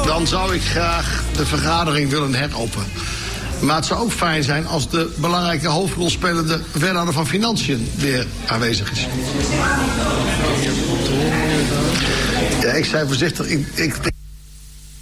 dan zou ik graag de vergadering willen heropenen. Maar het zou ook fijn zijn als de belangrijke hoofdrolspelende wethouder van Financiën weer aanwezig is. Ja, ik zei voorzichtig, ik